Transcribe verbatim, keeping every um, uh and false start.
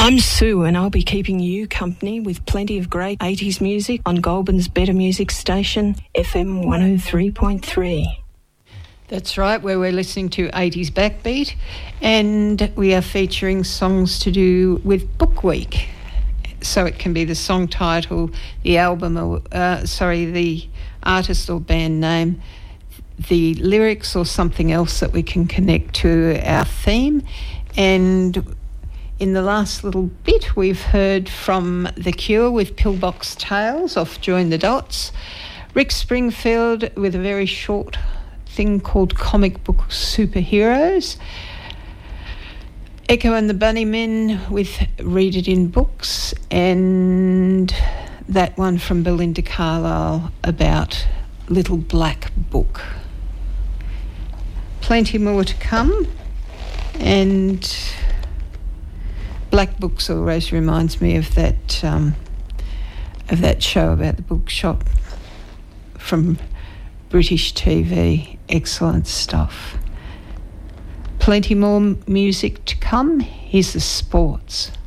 I'm Sue and I'll be keeping you company with plenty of great eighties music on Goulburn's Better Music Station, F M one oh three point three. That's right, where we're listening to eighties Backbeat, and we are featuring songs to do with Book Week. So it can be the song title, the album, or uh, sorry, the artist or band name, the lyrics or something else that we can connect to our theme. And in the last little bit, we've heard from The Cure with Pillbox Tales off Join the Dots, Rick Springfield with a very short thing called Comic Book Superheroes, Echo and the Bunnymen with Read It in Books, and that one from Belinda Carlisle about Little Black Book. Plenty more to come, and Black Books always reminds me of that um, of that show about the bookshop from British T V. Excellent stuff. Plenty more music to come. Here's the sports.